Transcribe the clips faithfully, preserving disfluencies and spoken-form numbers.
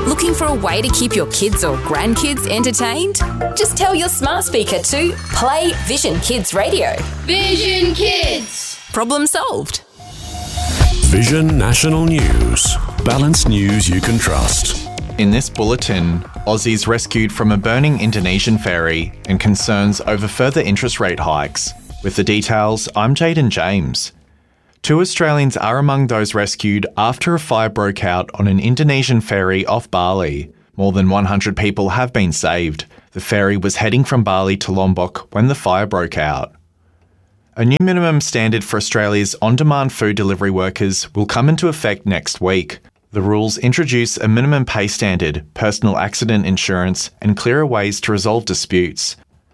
Looking for a way to keep your kids or grandkids entertained? Just tell your smart speaker to play Vision Kids Radio. Vision Kids! Problem solved. Vision National News. Balanced news you can trust. In this bulletin, Aussies rescued from a burning Indonesian ferry and concerns over further interest rate hikes. With the details, I'm Jaden James. Two Australians are among those rescued after a fire broke out on an Indonesian ferry off Bali. More than one hundred people have been saved. The ferry was heading from Bali to Lombok when the fire broke out. A new minimum standard for Australia's on-demand food delivery workers will come into effect next week. The rules introduce a minimum pay standard, personal accident insurance, and clearer ways to resolve disputes.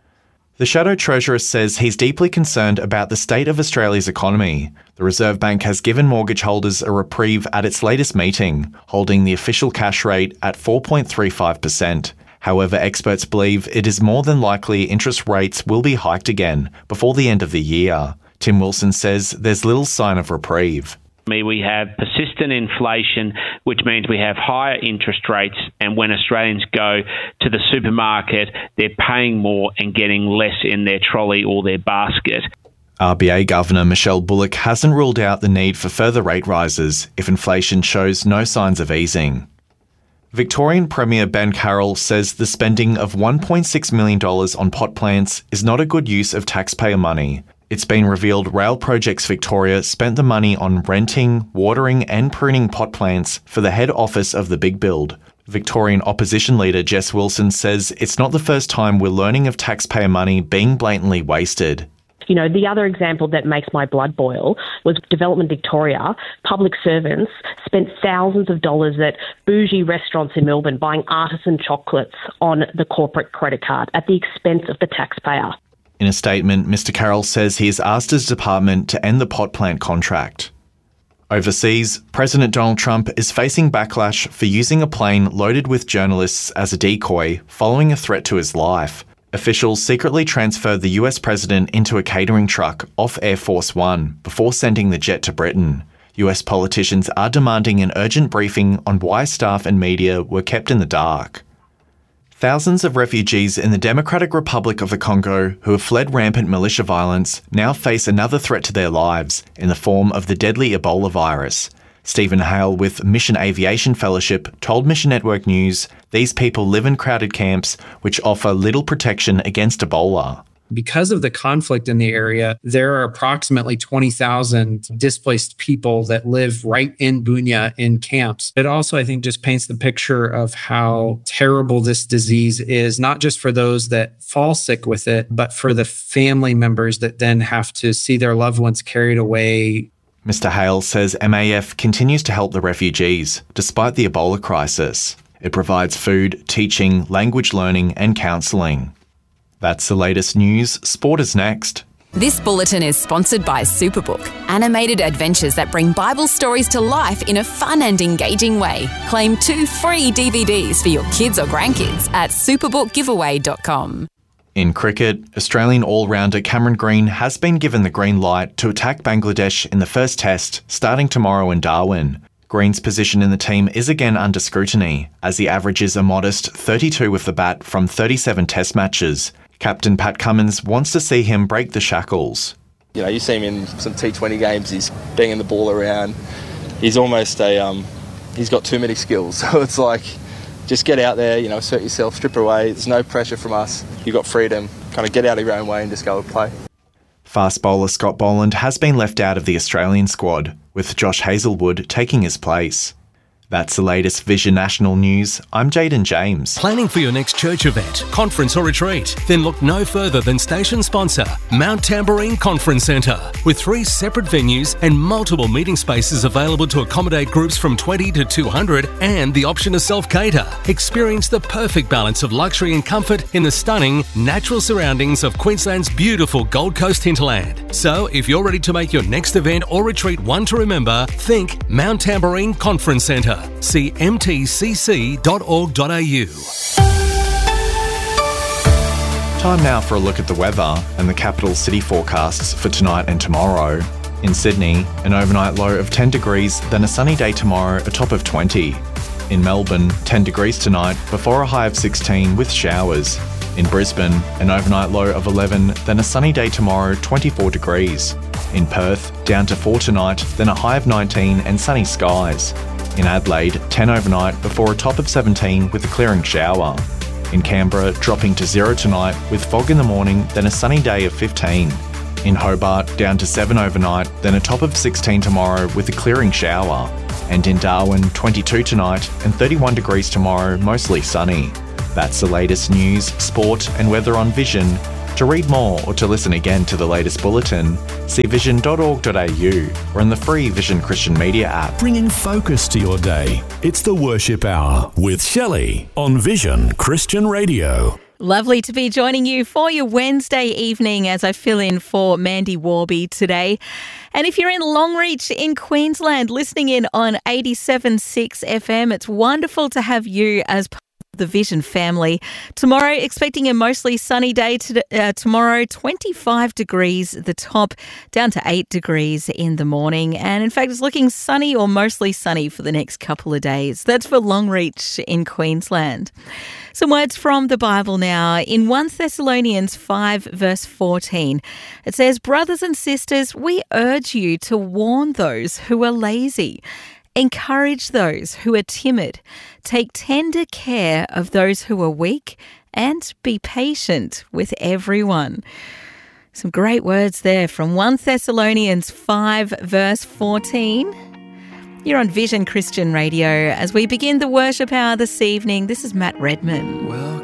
The Shadow Treasurer says he's deeply concerned about the state of Australia's economy. The Reserve Bank has given mortgage holders a reprieve at its latest meeting, holding the official cash rate at four point three five percent. However, experts believe it is more than likely interest rates will be hiked again before the end of the year. Tim Wilson says there's little sign of reprieve. We have persistent inflation, which means we have higher interest rates, and when Australians go to the supermarket, they're paying more and getting less in their trolley or their basket. R B A Governor Michelle Bullock hasn't ruled out the need for further rate rises if inflation shows no signs of easing. Victorian Premier Ben Carroll says the spending of one point six million dollars on pot plants is not a good use of taxpayer money. It's been revealed Rail Projects Victoria spent the money on renting, watering and pruning pot plants for the head office of the big build. Victorian opposition leader Jess Wilson says it's not the first time we're learning of taxpayer money being blatantly wasted. You know, the other example that makes my blood boil was Development Victoria. Public servants spent thousands of dollars at bougie restaurants in Melbourne buying artisan chocolates on the corporate credit card at the expense of the taxpayer. In a statement, Mr Carroll says he has asked his department to end the pot plant contract. Overseas, President Donald Trump is facing backlash for using a plane loaded with journalists as a decoy following a threat to his life. Officials secretly transferred the U S president into a catering truck off Air Force One before sending the jet to Britain. U S politicians are demanding an urgent briefing on why staff and media were kept in the dark. Thousands of refugees in the Democratic Republic of the Congo who have fled rampant militia violence now face another threat to their lives in the form of the deadly Ebola virus. Stephen Hale with Mission Aviation Fellowship told Mission Network News these people live in crowded camps which offer little protection against Ebola. Because of the conflict in the area, there are approximately twenty thousand displaced people that live right in Bunia in camps. It also, I think, just paints the picture of how terrible this disease is, not just for those that fall sick with it, but for the family members that then have to see their loved ones carried away. Mister Hale says M A F continues to help the refugees, despite the Ebola crisis. It provides food, teaching, language learning and counselling. That's the latest news. Sport is next. This bulletin is sponsored by Superbook, animated adventures that bring Bible stories to life in a fun and engaging way. Claim two free D V Ds for your kids or grandkids at superbook giveaway dot com. In cricket, Australian all-rounder Cameron Green has been given the green light to attack Bangladesh in the first test, starting tomorrow in Darwin. Green's position in the team is again under scrutiny, as he averages a modest thirty-two with the bat from thirty-seven test matches. Captain Pat Cummins wants to see him break the shackles. You know, you see him in some T twenty games, he's banging the ball around. He's almost a, um, he's got too many skills. So it's like, just get out there, you know, assert yourself, strip away. There's no pressure from us. You've got freedom. Kind of get out of your own way and just go and play. Fast bowler Scott Boland has been left out of the Australian squad, with Josh Hazlewood taking his place. That's the latest Vision National News. I'm Jaden James. Planning for your next church event, conference or retreat? Then look no further than station sponsor, Mount Tamborine Conference Centre. With three separate venues and multiple meeting spaces available to accommodate groups from twenty to two hundred and the option to self-cater. Experience the perfect balance of luxury and comfort in the stunning, natural surroundings of Queensland's beautiful Gold Coast hinterland. So, if you're ready to make your next event or retreat one to remember, think Mount Tamborine Conference Centre. See m t c c dot org dot a u. Time now for a look at the weather and the capital city forecasts for tonight and tomorrow. In Sydney, an overnight low of ten degrees, then a sunny day tomorrow, a top of twenty. In Melbourne, ten degrees tonight before a high of sixteen with showers. In Brisbane, an overnight low of eleven, then a sunny day tomorrow, twenty-four degrees. In Perth, down to four tonight, then a high of nineteen and sunny skies. In Adelaide, ten overnight before a top of seventeen with a clearing shower. In Canberra, dropping to zero tonight with fog in the morning, then a sunny day of fifteen. In Hobart, down to seven overnight, then a top of sixteen tomorrow with a clearing shower. And in Darwin, twenty-two tonight and thirty-one degrees tomorrow, mostly sunny. That's the latest news, sport and weather on Vision. To read more or to listen again to the latest bulletin, see vision dot org dot a u or in the free Vision Christian Media app. Bringing focus to your day. It's the Worship Hour with Shelley on Vision Christian Radio. Lovely to be joining you for your Wednesday evening as I fill in for Mandy Warby today. And if you're in Longreach in Queensland listening in on eighty-seven point six F M, it's wonderful to have you as part of the Vision family. Tomorrow, expecting a mostly sunny day. To, uh, tomorrow, twenty-five degrees the top, down to eight degrees in the morning. And in fact, it's looking sunny or mostly sunny for the next couple of days. That's for Longreach in Queensland. Some words from the Bible now. In First Thessalonians five, verse fourteen, it says, "Brothers and sisters, we urge you to warn those who are lazy. Encourage those who are timid. Take tender care of those who are weak and be patient with everyone." Some great words there from First Thessalonians five, verse fourteen. You're on Vision Christian Radio as we begin the worship hour this evening. This is Matt Redman. Well,